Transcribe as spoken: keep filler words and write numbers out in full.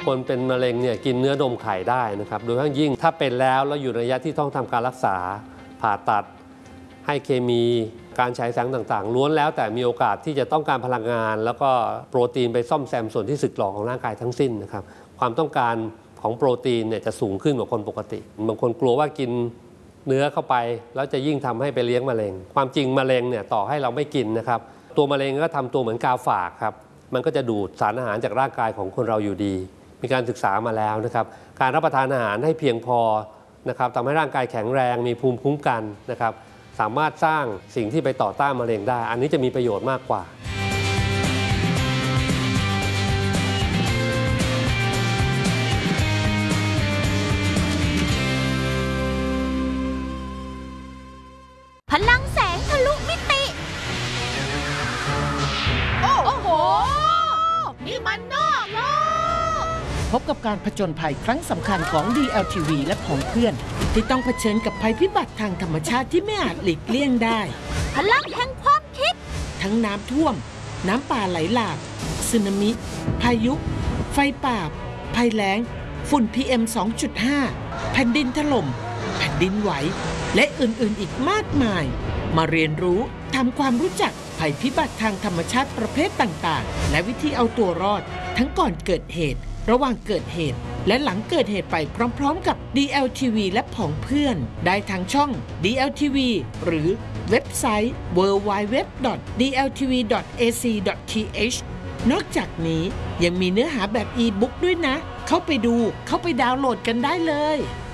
คนเป็นมะเร็งเนี่ยกินเนื้อนมไข่ได้นะครับโดยเฉพาะยิ่งถ้าเป็นแล้วแล้วอยู่ในระยะที่ต้องทำการรักษาผ่าตัดให้เคมีการฉายแสงต่างๆล้วนแล้วแต่มีโอกาสที่จะต้องการพลังงานแล้วก็โปรตีนไปซ่อมแซมส่วนที่สึกหรอของร่างกายทั้งสิ้นนะครับความต้องการของโปรตีนเนี่ยจะสูงขึ้นกว่าคนปกติบางคนกลัวว่ากินเนื้อเข้าไปแล้วจะยิ่งทำให้ไปเลี้ยงมะเร็งความจริงมะเร็งเนี่ยต่อให้เราไม่กินนะครับตัวมะเร็งก็ทำตัวเหมือนกาวฝากครับมันก็จะดูดสารอาหารจากร่างกายของคนเราอยู่ดีมีการศึกษามาแล้วนะครับการรับประทานอาหารให้เพียงพอนะครับทำให้ร่างกายแข็งแรงมีภูมิคุ้มกันนะครับสามารถสร้างสิ่งที่ไปต่อต้านมะเร็งได้อันนี้จะมีประโยชน์มากกว่าพลังแสงทะลุมิติโอ้โหนี่มันนอกโลกพบกับการผจญภัยครั้งสำคัญของ ดี แอล ที วี และของเพื่อนที่ต้องเผชิญกับภัยพิบัติทางธรรมชาติที่ไม่อาจหลีกเลี่ยงได้พลังแห่งความคิดทั้งน้ำท่วมน้ำป่าไหลหลากสึนามิพายุไฟป่าภัยแล้งฝุ่น พี เอ็ม สองจุดห้า แผ่นดินถล่มแผ่นดินไหวและอื่นๆอีกมากมายมาเรียนรู้ทำความรู้จักภัยพิบัติทางธรรมชาติประเภทต่างๆและวิธีเอาตัวรอดทั้งก่อนเกิดเหตุระหว่างเกิดเหตุและหลังเกิดเหตุไปพร้อมๆกับ ดี แอล ที วี และผองเพื่อนได้ทางช่อง ดี แอล ที วี หรือเว็บไซต์ ดับเบิลยู ดับเบิลยู ดับเบิลยู ดอท ดี แอล ที วี ดอท เอ ซี ดอท ที เอช นอกจากนี้ยังมีเนื้อหาแบบอีบุ๊กด้วยนะเข้าไปดูเข้าไปดาวน์โหลดกันได้เลย